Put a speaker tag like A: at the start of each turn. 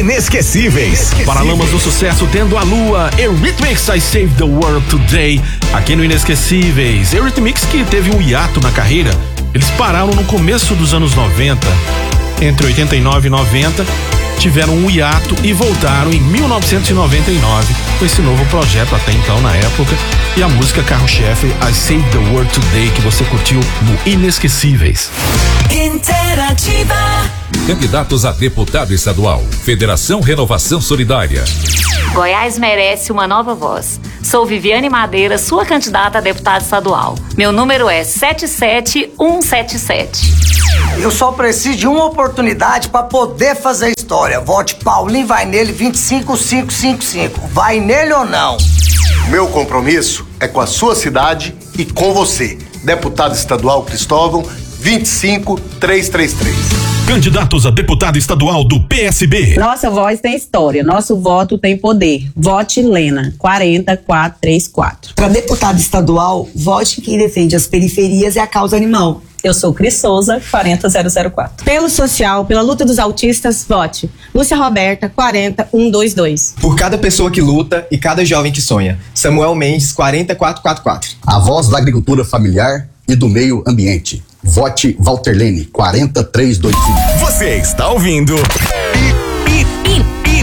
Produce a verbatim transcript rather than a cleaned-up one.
A: Inesquecíveis.
B: Paralamas do Sucesso, Tendo a Lua, Eurythmics, I Save the World Today. Aqui no Inesquecíveis, Eurythmics, que teve um hiato na carreira, eles pararam no começo dos anos noventa, entre oitenta e nove e noventa, tiveram um hiato e voltaram em mil novecentos e noventa e nove com esse novo projeto até então na época, e a música carro-chefe I Save the World Today, que você curtiu no Inesquecíveis.
C: Interativa.
D: Candidatos a deputado estadual. Federação Renovação Solidária.
E: Goiás merece uma nova voz. Sou Viviane Madeira, sua candidata a deputada estadual. Meu número é sete sete um sete sete.
F: Eu só preciso de uma oportunidade para poder fazer história. Vote Paulinho Vai Nele vinte e cinco mil quinhentos e cinquenta e cinco. Vai nele ou não?
G: Meu compromisso é com a sua cidade e com você. Deputado estadual Cristóvão vinte e cinco mil trezentos e trinta e três.
A: Candidatos a deputado estadual do P S B.
H: Nossa voz tem história, nosso voto tem poder. Vote Lena, quarenta, quatrocentos e trinta e quatro.
I: Para deputado estadual, vote quem defende as periferias e a causa animal.
J: Eu sou Cris Souza, quarenta mil e quatro.
K: Pelo social, pela luta dos autistas, vote Lúcia Roberta, quarenta mil cento e vinte e dois.
L: Por cada pessoa que luta e cada jovem que sonha. Samuel Mendes, quarenta mil quatrocentos e quarenta e quatro.
M: A voz da agricultura familiar e do meio ambiente. Vote Walter Lene, quarenta mil trezentos e vinte e cinco.
A: Você está ouvindo